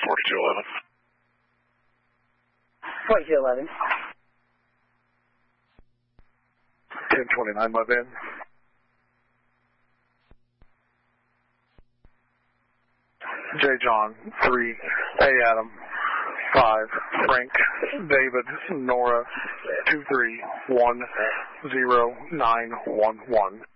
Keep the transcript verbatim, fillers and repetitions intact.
forty-two eleven. forty-two eleven. ten twenty-nine, my bad. J. John, three. A. Adam, five. Frank, David, Nora, two three one zero nine one one.